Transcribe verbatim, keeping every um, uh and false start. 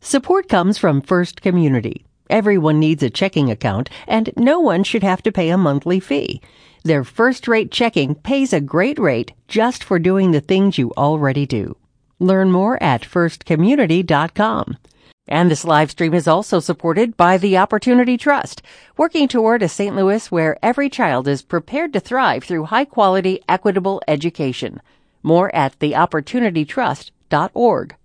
Support comes from First Community. Everyone needs a checking account, and no one should have to pay a monthly fee. Their first-rate checking pays a great rate just for doing the things you already do. Learn more at first community dot com. And this live stream is also supported by the Opportunity Trust, working toward a Saint Louis where every child is prepared to thrive through high-quality, equitable education. More at the opportunity trust dot org.